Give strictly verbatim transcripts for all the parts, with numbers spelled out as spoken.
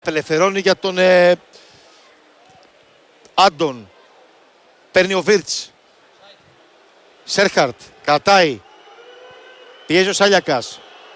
Απελευθερώνει για τον ε, Άντων. Παίρνει ο Βίρτς. Σέρχαρτ. Κρατάει. Πιέζει ο Σάλιακας.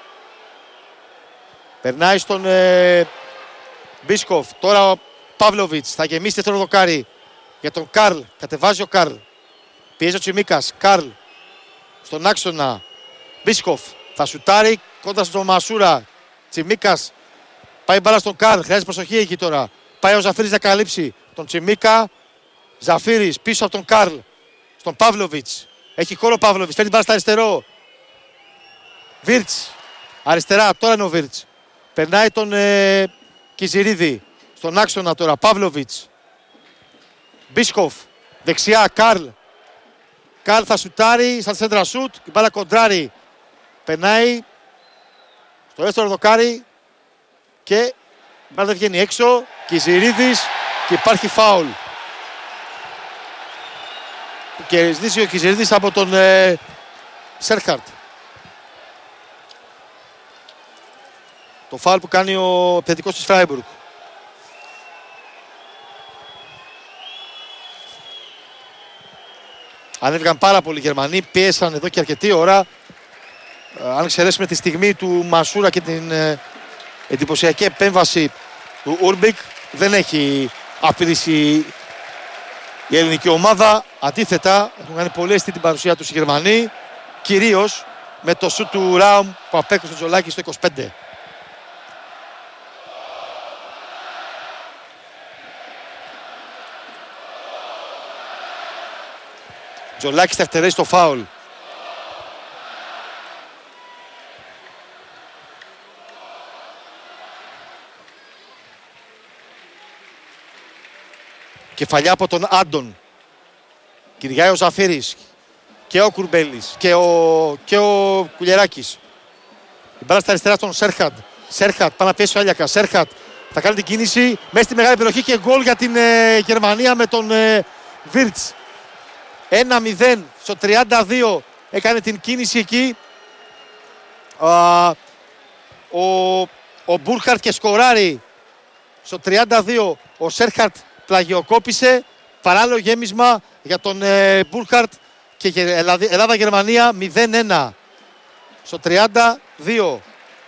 Περνάει στον ε, Μπίσκοφ. Τώρα ο Παύλοβιτς. Θα γεμίσει δεύτερο δοκάρι για τον Καρλ. Κατεβάζει ο Καρλ. Πιέζει ο Τσιμίκας. Καρλ. Στον άξονα. Μπίσκοφ. Θα σουτάρει κοντά στον Μασούρα. Τσιμίκας. Πάει μπάλα στον Καρλ. Χρειάζεται προσοχή εκεί τώρα. Πάει ο Ζαφύρης να καλύψει τον Τσιμίκα. Ζαφύρης πίσω από τον Καρλ. Στον Παύλοβιτς. Έχει χώρο ο Παύλοβιτς. Φέρνει μπάλα στα αριστερό. Βίρτς. Αριστερά. Τώρα είναι ο Βίρτς. Περνάει τον ε, Κιζιρίδη. Στον άξονα τώρα. Παύλοβιτς. Μπίσκοφ. Δεξιά. Καρλ. Καρλ θα σουτάρει στα σέντρα σουτ. Η μπάλα κοντράρει. Περνάει στο δεύτερο δοκάρι. Και η μπάλα δεν βγαίνει έξω. Κιζιρίδης. Και υπάρχει φάουλ. Και ζητήσει ο Κιζιρίδης από τον ε, Σέρχαρτ. Το φάουλ που κάνει ο επιθετικός της Φράιμπουργκ. Ανέβηκαν πάρα πολλοί Γερμανοί, πίεσαν εδώ και αρκετή ώρα. Αν εξαιρέσουμε τη στιγμή του Μασούρα και την ε, εντυπωσιακή επέμβαση του Ούρμπικ, δεν έχει απειλήσει η ελληνική ομάδα. Αντίθετα, έχουν κάνει πολύ αισθητή την παρουσία τους οι Γερμανοί, κυρίως με το σουτ του Ράουμ που απέκρουσε το Τζολάκη στο είκοσι πέντε. Τζολάκης θα ευτερέσει το φάουλ. Κεφαλιά από τον Άντων. Κυριάει ο Ζαφύρης. Και ο Κουρμπέλης. Και ο, και ο Κουλιεράκης. Η μπάλα στα αριστερά στον Σέρχατ. Σέρχατ, πάει να πιέσει ο Άλιακας. Σέρχατ θα κάνει την κίνηση μέσα στη μεγάλη περιοχή και γκολ για την ε, Γερμανία με τον ε, Βίρτς. ένα μηδέν στο τριάντα δύο έκανε την κίνηση εκεί. Α, ο, ο Μπούρχαρτ και σκοράρει στο τριάντα δύο. Ο Σέρχαρτ πλαγιοκόπησε. Παράλληλο γέμισμα για τον ε, Μπούρχαρτ και Ελλάδα-Γερμανία μηδέν ένα στο τριάντα δύο.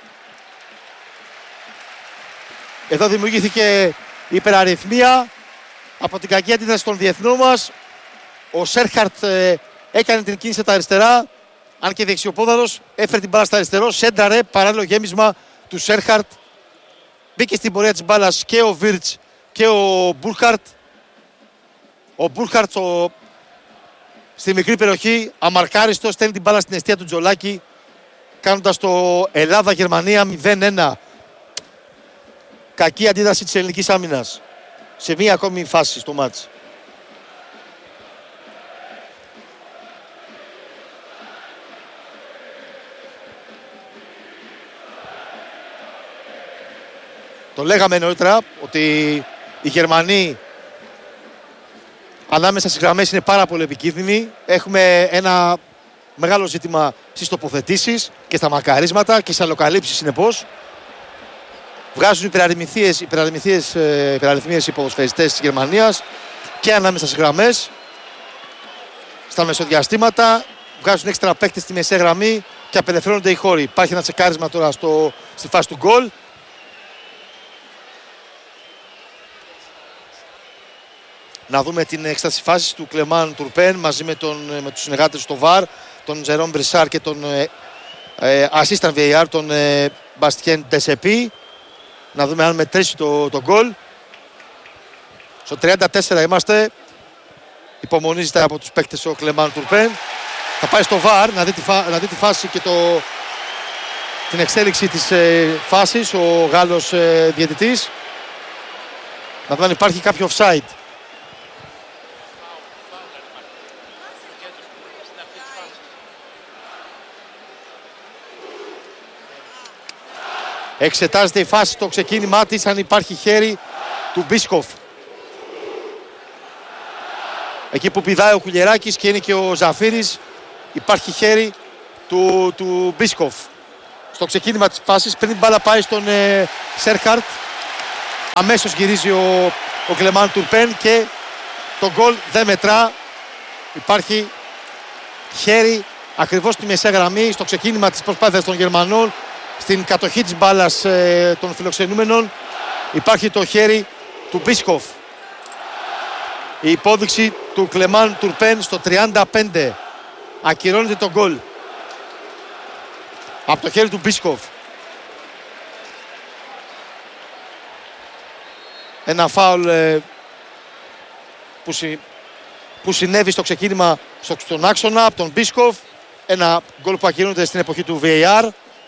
Εδώ δημιουργήθηκε υπεραριθμία από την κακή αντίδραση των διεθνών μας. Ο Σέρχαρτ ε, έκανε την κίνηση στα αριστερά, αν και δεξιοπόδαρος έφερε την μπάλα στα αριστερό, σένταρε, παράλληλο γέμισμα του Σέρχαρτ. Μπήκε στην πορεία της μπάλας και ο Βίρτς και ο Μπούρχαρτ. Ο Μπούρχαρτ ο... στη μικρή περιοχή, αμαρκάριστο, στέλνει την μπάλα στην αιστεία του Τζολάκη, κάνοντας το Ελλάδα-Γερμανία μηδέν ένα. Κακή αντίδραση της ελληνικής άμυνας σε μία ακόμη φάση στο μάτς. Το λέγαμε νωρίτερα ότι οι Γερμανοί ανάμεσα στις γραμμές είναι πάρα πολύ επικίνδυνοι. Έχουμε ένα μεγάλο ζήτημα στις τοποθετήσεις και στα μακαρίσματα και στις αλλοκαλύψεις συνεπώς. Βγάζουν υπεραριθμίες, υπεραριθμίες, υπεραριθμίες οι ποδοσφαιριστές της Γερμανίας και ανάμεσα στις γραμμές. Στα μεσοδιαστήματα βγάζουν έξτρα παίκτες στη μεσαία γραμμή και απελευθερώνονται οι χώροι. Υπάρχει ένα τσεκάρισμα τώρα στο, στη φάση του γκολ. Να δούμε την έκσταση φάση του Κλεμάν Τουρπέν μαζί με, τον, με τους συνεργάτες στο βαρ, τον Ζερόμ Μπρισάρ και τον ε, ε, assistant βι έι αρ, τον ε, Μπαστιέν Ντεσεπί. Να δούμε αν μετρήσει το, το γκολ. Στο τριάντα τέσσερα είμαστε. Υπομονίζεται από τους παίκτες ο Κλεμάν Τουρπέν. Θα πάει στο βαρ να δει τη, φα, να δει τη φάση και το, την εξέλιξη της ε, φάσης ο Γάλλος ε, διαιτητής. Να δούμε αν υπάρχει κάποιο offside. Εξετάζεται η φάση στο ξεκίνημά της, αν υπάρχει χέρι του Μπίσκοφ. Εκεί που πηδάει ο Κουλιεράκης και είναι και ο Ζαφύρης, υπάρχει χέρι του, του Μπίσκοφ. Στο ξεκίνημα της φάσης, πριν την μπάλα πάει στον ε, Σέρχαρτ. αμέσως γυρίζει ο, ο Κλεμάν Τουρπέν και το γκολ δεν μετρά. Υπάρχει χέρι ακριβώς στη μεσαία γραμμή στο ξεκίνημα της προσπάθειας των Γερμανών, στην κατοχή της μπάλας ε, των φιλοξενούμενων. Υπάρχει το χέρι του Μπίσκοφ. Η υπόδειξη του Κλεμάν Τουρπέν στο τριάντα πέντε. Ακυρώνεται το γκολ από το χέρι του Μπίσκοφ. Ένα φάουλ ε, που, συ, που συνέβη στο ξεκίνημα στο, στον άξονα από τον Μπίσκοφ. Ένα γκολ που ακυρώνεται στην εποχή του βι έι αρ.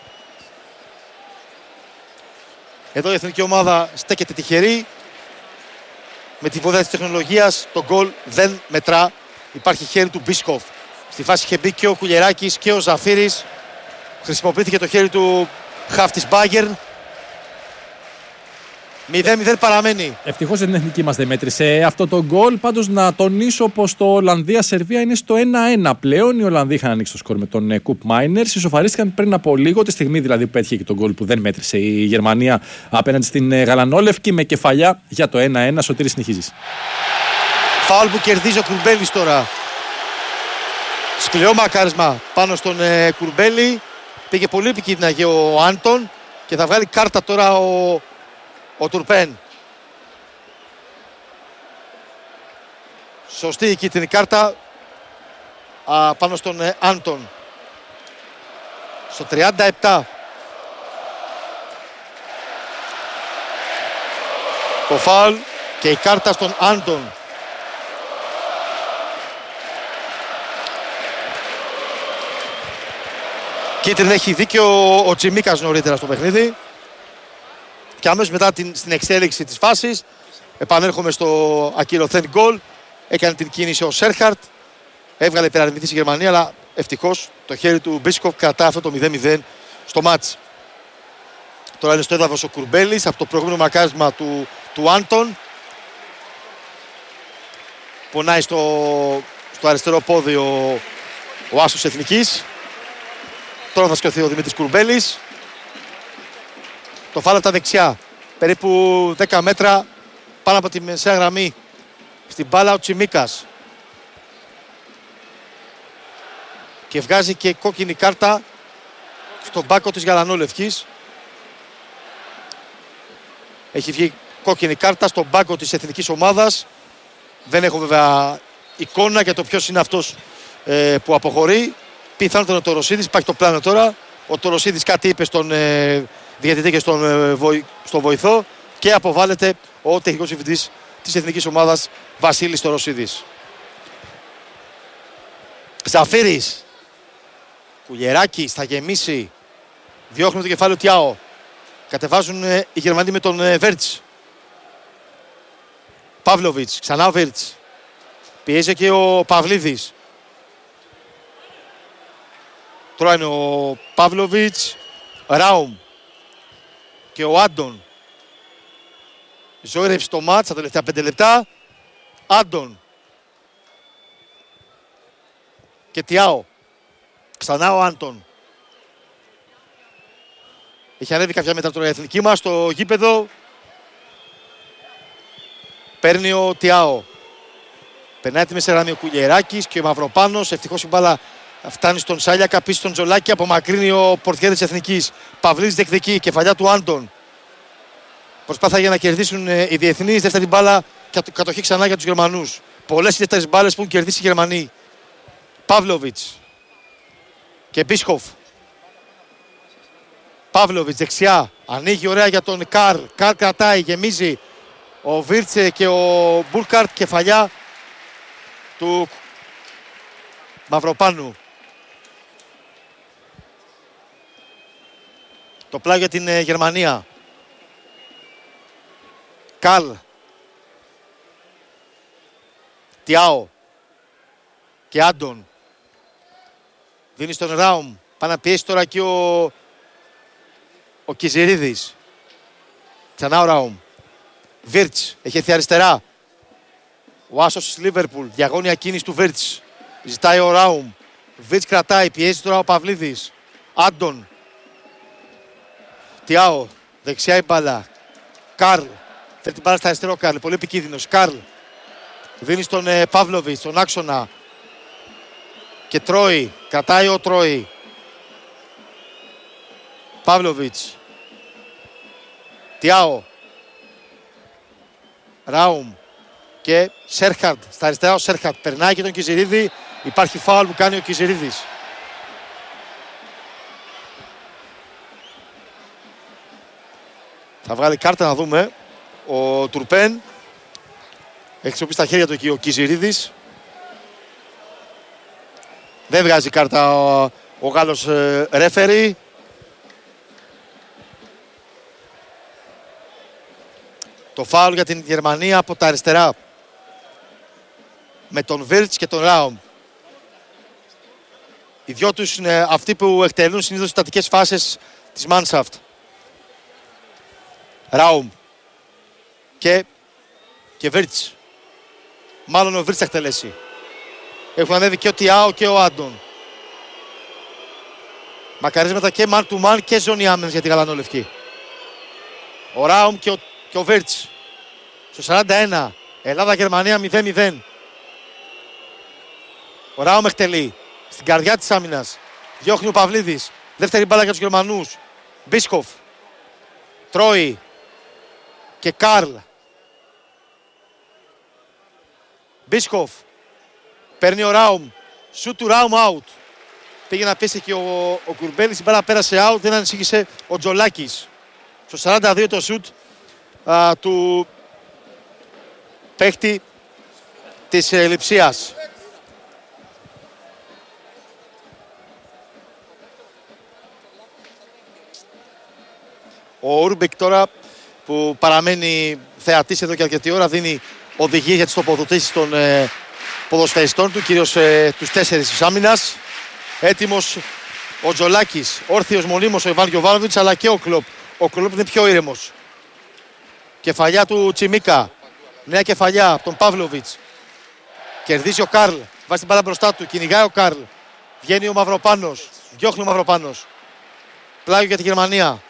Εδώ η εθνική ομάδα στέκεται τυχερή. Με τη βοήθεια της τεχνολογίας το γκολ δεν μετρά. Υπάρχει χέρι του Μπίσκοφ. Στη φάση είχε μπει και ο Κουλιεράκης και ο Ζαφύρης. Χρησιμοποιήθηκε το χέρι του χαφ της Bayern. μηδέν μηδέν παραμένει. Ευτυχώς την εθνική μας δεν μέτρησε αυτό το γκολ. Πάντως να τονίσω πως το Ολλανδία-Σερβία είναι στο ένα ένα πλέον. Οι Ολλανδοί είχαν ανοίξει το σκορ με τον Κουπ Μάινερς. Ισοφαρίστηκαν πριν από λίγο, τη στιγμή δηλαδή που πέτυχε και τον γκολ που δεν μέτρησε η Γερμανία απέναντι στην Γαλανόλευκη, με κεφαλιά για το ένα ένα. Σωτήρη, συνεχίζεις. Φάουλ που κερδίζει ο Κουρμπέλης τώρα. Σκληρό μακάρισμα πάνω στον ε, Κουρμπέλη. Πήγε πολύ επικίνδυνα και ο Άντων και θα βγάλει κάρτα τώρα ο, ο Τουρπέν. Σωστή η κίτρινη κάρτα α, πάνω στον ε, Άντων. Στο τριάντα επτά. Το φάουλ και η κάρτα στον Άντων. Κίτρινη έχει δίκιο ο Τσιμίκας νωρίτερα στο παιχνίδι. Και αμέσως μετά την, στην εξέλιξη της φάσης επανέρχομαι στο ακυρωθέν γκολ. Έκανε την κίνηση ο Σέρχαρτ. Έβγαλε υπεραρνητής η Γερμανία, αλλά ευτυχώς το χέρι του Μπίσκοφ κρατά αυτό το μηδέν μηδέν στο μάτς. Τώρα είναι στο έδαφος ο Κουρμπέλης από το προηγούμενο μακάρισμα του, του Άντων. Πονάει στο, στο αριστερό πόδι ο, ο άσος εθνικής. Τώρα θα σκεφτεί ο Δημήτρης Κουρμπέλης. Το φάουλ από τα δεξιά. Περίπου δέκα μέτρα πάνω από τη μεσαία γραμμή. Στην μπάλα ο Τσιμίκας. Και βγάζει και κόκκινη κάρτα στον μπάκο της Γαλανόλευκης. Έχει βγει κόκκινη κάρτα στον μπάκο της εθνικής ομάδας. Δεν έχω βέβαια εικόνα για το ποιος είναι αυτός ε, που αποχωρεί. Πιθανότατα ο Τωροσίδης, υπάρχει το πλάνο τώρα. Ο Τωροσίδης κάτι είπε στον ε, διαιτητή και στον, ε, βοη, στον βοηθό και αποβάλλεται ο τεχνικός διευθυντής της εθνικής ομάδας Βασίλης Τωροσίδης. Ζαφύρης. Κουλιεράκης θα γεμίσει. Διώχνουν το κεφάλι του Τιάο. Κατεβάζουν ε, οι Γερμανοί με τον ε, Βέρτς. Παύλοβιτς, ξανά ο Βέρτς. Πιέζει και ο Παυλίδης. Τώρα είναι ο Παύλοβιτς, Ράουμ και ο Άντων. Ζόηρευσε το μάτς τα τελευταία πέντε λεπτά. Άντων και Τιάο. Ξανά ο Άντων. Έχει ανέβει κάποια μέτρα τώρα η εθνική μας στο γήπεδο. Παίρνει ο Τιάο. Περνάει τη μεσαία γραμμή ο Κουλιεράκης και ο Μαυροπάνος. Ευτυχώς η μπάλα φτάνει στον Σάλιακα, πίσω στον Τζολάκη, απομακρύνει ο πορτιέρ της εθνικής. Παυλίδης διεκδικεί, κεφαλιά του Άντων. Προσπάθεια για να κερδίσουν οι διεθνείς. Δεύτερη μπάλα, κατοχή ξανά για τους Γερμανούς. Πολλές δεύτερες μπάλες που έχουν κερδίσει οι Γερμανοί. Παύλοβιτς και Μπίσκοφ. Παύλοβιτς δεξιά, ανοίγει ωραία για τον Καρ. Καρ κρατάει, γεμίζει. Ο Βίρτσε και ο Μπουρκάρτ, κεφαλιά του Μαυροπάνου. Το πλάγιο για την ε, Γερμανία. Καλ. Τιάο. Και Άντων. Δίνει στον Ράουμ. Πάει να πιέσει τώρα και ο, ο Κιζηρίδης. Ξανά ο Ράουμ. Βίρτς. Έχει έρθει αριστερά. Ο άσος της Λίβερπουλ. Διαγώνια κίνηση του Βίρτς. Ζητάει ο Ράουμ. Βίρτς κρατάει. Πιέζει τώρα ο Παυλίδης. Άντων. Τιάο. Δεξιά η μπάλα. Καρλ. Θέλει την μπάλα στα αριστερό Καρλ. Πολύ επικίνδυνος. Καρλ δίνει στον ε, Παύλοβιτς, στον άξονα. Και τρώει. Κρατάει ο Τρόι. Παύλοβιτς. Τιάο. Ράουμ. Και Σέρχαρτ. Στα αριστερά ο Σέρχαρτ. Περνάει και τον Κιζηρίδη. Υπάρχει φάουλ που κάνει ο Κιζηρίδης. Θα βγάλει κάρτα να δούμε. Ο Τουρπέν. Έχει χρησιμοποιήσει τα χέρια του εκεί ο Κιζηρίδης. Δεν βγάζει κάρτα ο, ο Γάλλος ε, ρέφερι. Το φάουλ για την Γερμανία από τα αριστερά. Με τον Βίρτς και τον Ράουμ. Οι δυο τους είναι αυτοί που εκτελούν συνήθως τις στατικές φάσεις της Μάνσαφτ. Ράουμ. Και, και Βίρτς. Μάλλον ο Βίρτς θα εκτελέσει. Έχουν ανέβει και ο Τιάο και ο Άντων. Μακαρίσματα και man to man και ζώνη άμυνας για τη γαλανόλευκη. Ο Ράουμ και ο, και ο Βίρτς. Στο σαράντα ένα. Ελλάδα-Γερμανία μηδέν μηδέν. Ο Ράουμ εκτελεί. Στην καρδιά της άμυνας. Διώχνει ο Παυλίδης. Δεύτερη μπάλα για τους Γερμανούς. Μπίσκοφ. Τρόι. Και Καρλ. Μπίσκοφ. Παίρνει ο Ράουμ. Σουτ του Ράουμ out. Πήγε να πέσει και ο, ο Κουρμπέλης. Η μπάλα πέρασε out. Δεν ανησύχησε ο Τζολάκης. Στο σαράντα δύο το σουτ α, του παίχτη της ε, Λειψίας. Ο Ούρμπεκ τώρα που παραμένει θεατής εδώ και αρκετή ώρα δίνει οδηγίες για τις τοποθετήσεις των ε, ποδοσφαιριστών του, κυρίως ε, τους τέσσερις της άμυνας. Έτοιμος ο Τζολάκης, όρθιος μονίμως ο Ιβάν Γιοβάνοβιτς, αλλά και ο Κλοπ. Ο Κλοπ είναι πιο ήρεμος. Κεφαλιά του Τσιμίκα. Νέα κεφαλιά από τον Παύλοβιτς. Κερδίζει ο Καρλ. Βάζει την μπάλα μπροστά του. Κυνηγάει ο Καρλ. Βγαίνει ο Μαυροπάνος. Διώχνει ο Μαυροπάνος. Πλάγιο για τη Γερμανία.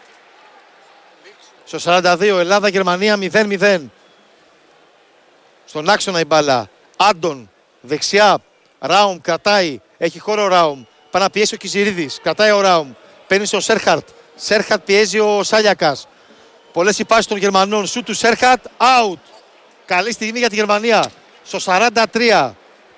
Στο σαράντα δύο Ελλάδα-Γερμανία μηδέν μηδέν. Στον άξονα η μπάλα. Άντων. Δεξιά. Ράουμ κρατάει. Έχει χώρο ο Ράουμ. Πάει να πιέσει ο Κιζηρίδης. Κρατάει ο Ράουμ. Παίρνει στο Σέρχαρτ. Σέρχαρτ πιέζει ο Σάλιακας. Πολλές οι πάσεις των Γερμανών. Σουτ του Σέρχαρτ. Out. Καλή στιγμή για τη Γερμανία. Στο σαράντα τρία.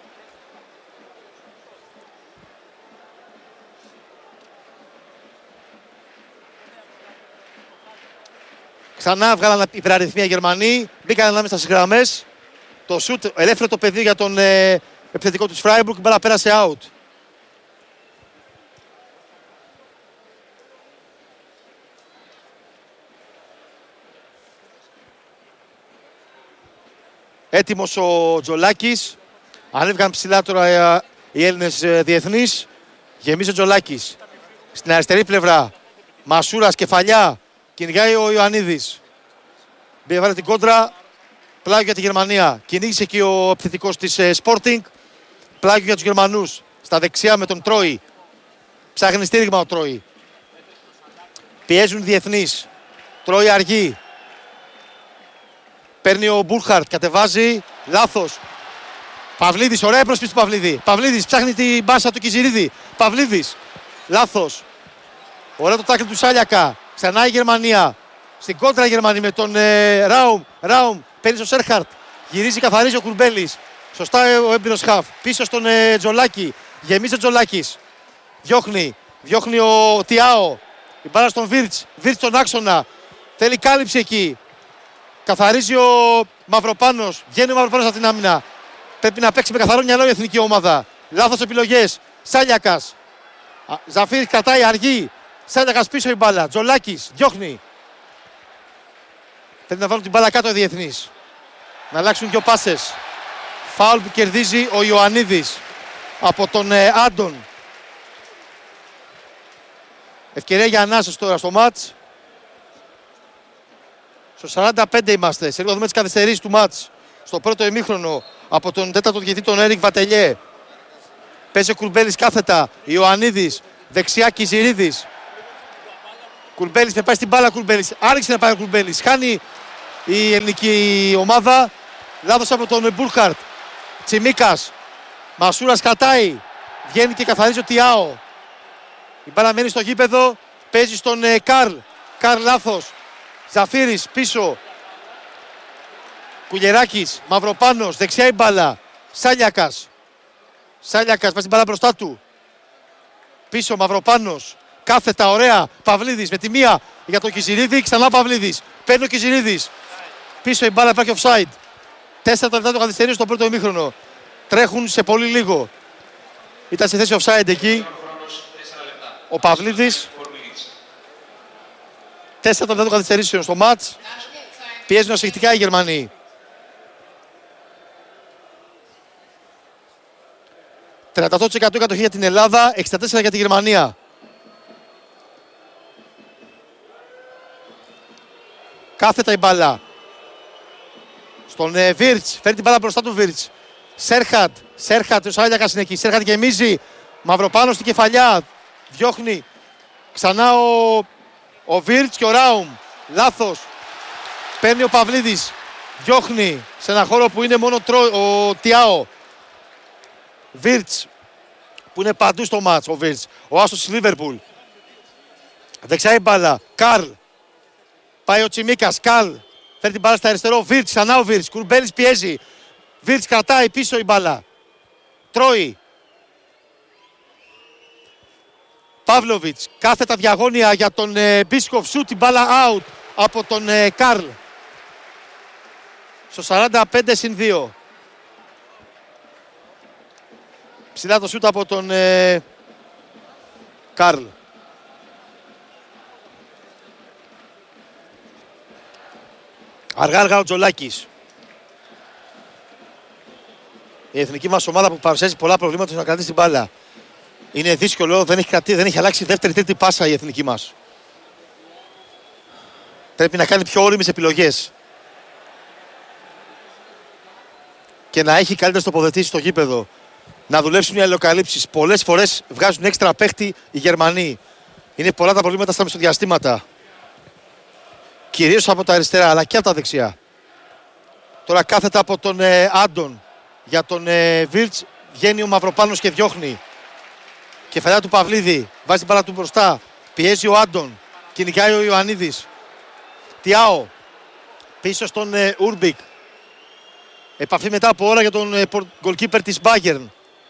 Ξανά βγάλαν υπεραριθμία οι Γερμανοί. Μπήκαν ανάμεσα στις γραμμές. Το σουτ ελεύθερο το παιδί για τον ε, επιθετικό του Φράιμπουργκ. Μπάλα πέρασε out. Έτοιμος ο Τζολάκης. Ανέβηκαν ψηλά τώρα οι Έλληνες διεθνείς. Γεμίζει ο Τζολάκης. Στην αριστερή πλευρά. Μασούρας, κεφαλιά. Κυνηγάει ο Ιωαννίδης. Μπήκε βάλε την κόντρα. Πλάγιο για τη Γερμανία. Κυνήγησε και ο επιθετικός της Sporting. Πλάγιο για τους Γερμανούς. Στα δεξιά με τον Τρόι. Ψάχνει στήριγμα ο Τρόι. Πιέζουν διεθνείς. Τρόι αργεί. Παίρνει ο Μπούρχαρτ, κατεβάζει, λάθος. Παυλίδης, ωραία πρόσφυση του Παυλίδη. Παυλίδης ψάχνει την μπάσα του Κιζηρίδη. Παυλίδης, λάθος. Ωραία το τάκλι του Σάλιακα. Ξανά η Γερμανία. Στην κόντρα η Γερμανία με τον ε, Ράουμ. Ράουμ, παίρνει στο Σέρχαρτ. Γυρίζει, καθαρίζει ο Κουρμπέλης. Σωστά ο έμπειρος χαφ. Πίσω στον ε, Τζολάκη. Γεμίζει ο Τζολάκης. Διώχνει, διώχνει ο Τιάο. Η μπάλα στον Βίρτς. Βίρτς στον άξονα. Θέλει κάλυψη εκεί. Καθαρίζει ο Μαυροπάνος. Βγαίνει ο Μαυροπάνος από την άμυνα. Πρέπει να παίξει με καθαρό μυαλό η εθνική ομάδα. Λάθος επιλογές. Σάλιακας. Ζαφίρ κρατάει, αργεί. Σάλιακας πίσω η μπάλα. Τζολάκης διώχνει. Πρέπει να βάλουν την μπάλα κάτω οι διεθνείς. Να αλλάξουν δύο πάσες. Φάουλ που κερδίζει ο Ιωαννίδης από τον ε, Άντων. Ευκαιρία για ανάσες τώρα στο μάτς. Στο σαράντα πέντε είμαστε. Σε λίγο δούμε τις καθυστερήσεις του μάτς. Στο πρώτο ημίχρονο από τον τέταρτο διαιτητή τον Έρικ Βατελιέ. Παίζει ο Κουρμπέλης κάθετα. Ιωαννίδης. Δεξιά Κιζηρίδης. Κουρμπέλης δεν πάει στην μπάλα. Κουρμπέλης. Άρχισε να πάει ο Κουρμπέλης. Χάνει η ελληνική ομάδα. Λάθος από τον Μπουρχαρτ. Τσιμίκας. Μασούρας κρατάει. Βγαίνει και καθαρίζει ο Τιάο. Η μπάλα μένει στο γήπεδο. Παίζει στον ε, Καρλ. Καρλ λάθος. Ζαφύρης πίσω. Κουλιεράκης. Μαυροπάνος. Δεξιά η μπάλα. Σάλιακας. Σάλιακας βάζει την μπάλα μπροστά του. Πίσω Μαυροπάνος. Κάθετα ωραία. Παυλίδης με τη μία για τον Κιζηρίδη. Ξανά Παυλίδης. Παίρνει ο Κιζηρίδης. Πίσω η μπάλα υπάρχει offside. Τέσσερα λεπτά το καθυστερεί στον πρώτο ημίχρονο. Τρέχουν σε πολύ λίγο. Ήταν σε θέση offside εκεί. Ο Παυλίδης. Τέσσερα λεπτά το καθυστερήσεων στο μάτς. Πιέζουν ασυχτικά οι Γερμανοί. τριάντα οκτώ τοις εκατό κατοχή για την Ελλάδα, εξήντα τέσσερα για τη Γερμανία. Κάθετα η μπάλα. Στον ε, Βίρτς, φέρει την μπάλα μπροστά του Βίρτς. Σέρχατ, Σέρχατ, ο Σάλιακας είναι εκεί. Σέρχατ γεμίζει. Μαυροπάνος στην κεφαλιά. Διώχνει. Ξανά ο, ο Βίρτς και ο Ράουμ. Λάθος. Παίρνει ο Παυλίδης. Διώχνει σε ένα χώρο που είναι μόνο τρο, ο Τιάο. Βίρτς που είναι παντού στο μάτς ο Βίρτς. Ο άστος της Λίβερπουλ. Δεξιά η μπάλα. Καρλ. Πάει ο Τσιμίκας. Καρλ. Φέρει την μπάλα στα αριστερό. Βίρτς. Ξανά ο Βίρτς. Κουρμπέλης πιέζει. Βίρτς κρατάει πίσω η μπάλα. Τρώει. Παύλοβιτς. Κάθετα διαγώνια για τον ε, Μπίσκοφ. Σουτ την μπάλα out από τον ε, Καρλ. Στο σαράντα πέντε συν δύο. Ψηλά το σούτ από τον ε, Καρλ. Αργά αργά ο Τζολάκης. Η εθνική μας ομάδα που παρουσιάζει πολλά προβλήματα στο να κρατήσει την μπάλα. Είναι δύσκολο, δεν έχει, κρατή, δεν έχει αλλάξει δεύτερη-τρίτη πάσα η εθνική μας. Πρέπει να κάνει πιο όριμες επιλογές. Και να έχει καλύτερες τοποθετήσεις στο γήπεδο. Να δουλέψουν οι αλληλοκαλύψεις. Πολλές φορές βγάζουν έξτρα παίχτη οι Γερμανοί. Είναι πολλά τα προβλήματα στα μεσοδιαστήματα. Κυρίως από τα αριστερά αλλά και από τα δεξιά. Τώρα κάθετα από τον ε, Άντων για τον ε, Βίρτς. Βγαίνει ο Μαυροπάνος και διώχνει. Κεφαλιά του Παυλίδη. Βάζει την μπάλα του μπροστά. Πιέζει ο Άντων. Κυνηγάει ο Ιωαννίδης. Τιάο. Πίσω στον ε, Ούρμπικ. Επαφή μετά από ώρα για τον ε, γκολκίπερ της Μπάγερν.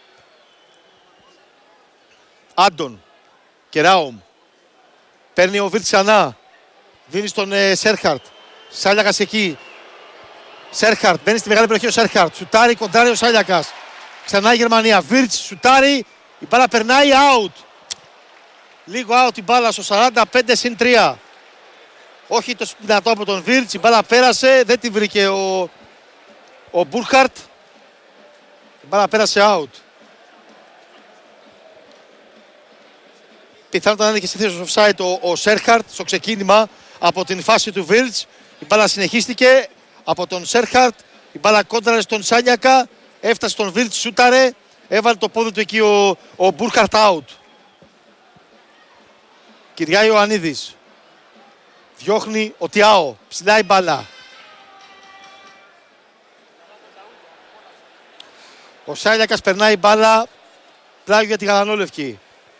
Άντων και Ράουμ. Παίρνει ο Βίρτς ξανά. Δίνει στον ε, Σέρχαρτ. Σάλιακας εκεί. Σέρχαρτ. Μπαίνει στη μεγάλη περιοχή ο Σέρχαρτ. Σουτάρει, κοντράρει ο Σάλιακας. Ξανά η Γερμανία. Βίρτς σουτάρει. Η μπάλα περνάει out. Λίγο out η μπάλα στο σαράντα πέντε συν τρία. Όχι το δυνατό από τον Βίρτς. Η μπάλα πέρασε. Δεν την βρήκε ο, ο Μπουρχαρτ. Η μπάλα πέρασε out. Πιθανότατα να είναι και στη θέση του offside ο, ο Σέρχαρτ στο ξεκίνημα από την φάση του Βίρτς. Η μπάλα συνεχίστηκε από τον Σέρχαρτ. Η μπάλα κόντραρε στον Σάλιακα. Έφτασε στον Βίρτς, σούταρε. Έβαλε το πόδι του εκεί ο, ο Μπουρχαρτ out. Κυριά Ιωαννίδης. Διώχνει ο Τιάο. Ψηλά η μπάλα. Ο Σάλιακας περνάει η μπάλα. Πλάγιο για τη γαλανόλευκη.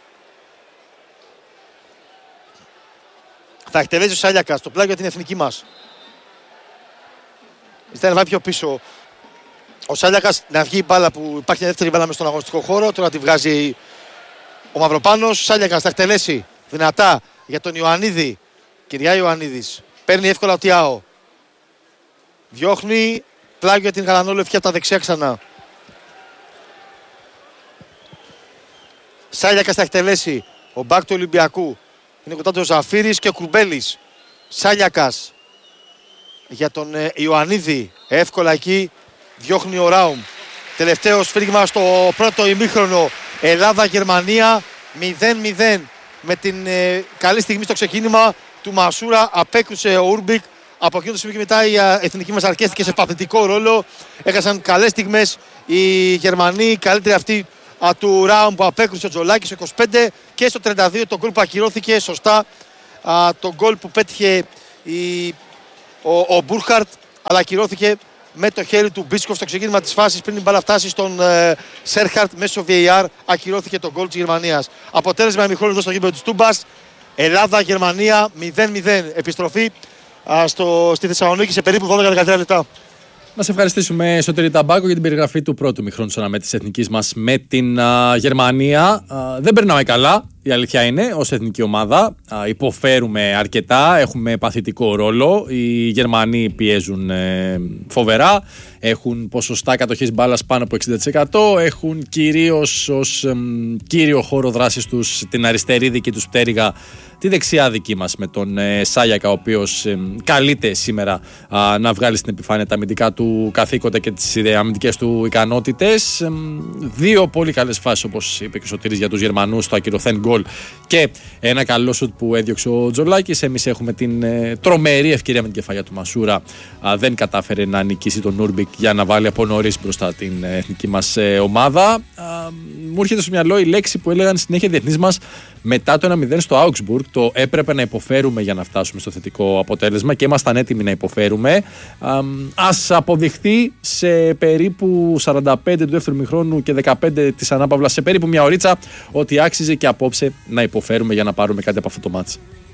Θα εκτελέσει ο Σάλιακας το πλάγιο για την εθνική μας. Ζητάει να πάει πιο πίσω. Ο Σάλιακας να βγει η μπάλα που υπάρχει μια δεύτερη μπάλα μέσα στον αγωνιστικό χώρο. Τώρα τη βγάζει ο Μαυροπάνος. Σάλιακας θα εκτελέσει δυνατά για τον Ιωαννίδη. Κυριά Ιωαννίδης. Παίρνει εύκολα ο Τιάο. Διώχνει πλάγιο για την γαλανόλευκη από τα δεξιά ξανά. Σάλιακας θα εκτελέσει. Ο μπακ του Ολυμπιακού. Είναι κοντά του ο Ζαφύρης και ο Κουρμπέλης. Σάλιακας για τον ε, Ιωαννίδη. Εύκολα εκεί διώχνει ο Ράουμ. Τελευταίο σφύριγμα στο πρώτο ημίχρονο. Ελλάδα-Γερμανία μηδέν μηδέν. Με την ε, καλή στιγμή στο ξεκίνημα του Μασούρα. Απέκρουσε ο Ούρμπικ. Από εκείνο το σημείο και μετά η α, εθνική μας αρκέστηκε σε παθητικό ρόλο. Έχασαν καλές στιγμές οι Γερμανοί. Η καλύτερη αυτή α, του Ράουμ που απέκρουσε ο Τζολάκης στο είκοσι πέντε και στο τριάντα δύο το γκολ που ακυρώθηκε σωστά. Α, το γκολ που πέτυχε η ο, ο Μπούρχαρτ, αλλά ακυρώθηκε με το χέρι του Μπίσκοφ στο ξεκίνημα της φάσης πριν την μπάλα φτάσει στον ε, Σέρχαρτ μέσω βι έι αρ. Ακυρώθηκε το γκολ της Γερμανίας. Αποτέλεσμα ημιχρόνου εδώ στο γήπεδο της Τούμπας. Ελλάδα-Γερμανία μηδέν μηδέν. Επιστροφή α, στο, στη Θεσσαλονίκη σε περίπου δώδεκα με δεκατρία λεπτά. Να σε ευχαριστήσουμε, Σωτήρη Ταμπάκο, για την περιγραφή του πρώτου μηχρόνου της αναμέτρησης εθνικής μας με την α, Γερμανία. Α, δεν περνάμε καλά, η αλήθεια είναι, ως εθνική ομάδα. Α, υποφέρουμε αρκετά, έχουμε παθητικό ρόλο. Οι Γερμανοί πιέζουν ε, φοβερά, έχουν ποσοστά κατοχής μπάλας πάνω από εξήντα τοις εκατό, έχουν κυρίως ως ε, κύριο χώρο δράσης τους την αριστερή δική τους πτέρυγα, τη δεξιά δική μας με τον ε, Σάγιακα, ο οποίος ε, καλείται σήμερα α, να βγάλει στην επιφάνεια τα αμυντικά του καθήκοντα και τις αμυντικές του ικανότητες. Ε, δύο πολύ καλές φάσεις, όπως είπε και ο Σωτήρης, για τους Γερμανούς, το ακυρωθέν γκολ και ένα καλό σουτ που έδιωξε ο Τζολάκης. Εμείς έχουμε την ε, τρομερή ευκαιρία με την κεφαλιά του Μασούρα. Α, δεν κατάφερε να νικήσει τον Νούρμπικ για να βάλει από νωρίς μπροστά την ε, εθνική μας ε, ομάδα. Α, μου έρχεται στο μυαλό η λέξη που έλεγαν συνέχεια διεθνείς μας μετά το ένα μηδέν στο Augsburg. Το έπρεπε να υποφέρουμε για να φτάσουμε στο θετικό αποτέλεσμα και ήμασταν έτοιμοι να υποφέρουμε. Α, ας αποδειχθεί σε περίπου σαράντα πέντε του δεύτερου μηχρόνου και δεκαπέντε της ανάπαυλας, σε περίπου μια ωρίτσα, ότι άξιζε και απόψε να υποφέρουμε για να πάρουμε κάτι από αυτό το μάτς.